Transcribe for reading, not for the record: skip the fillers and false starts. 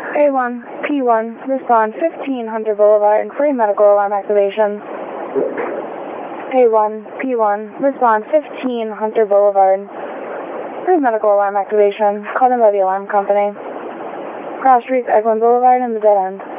A1, P1, respond 15 Hunter Boulevard, free medical alarm activation. A1, P1, respond 15 Hunter Boulevard, free medical alarm activation. Call them by the alarm company. Cross Streets, Eglin Boulevard, and the dead end.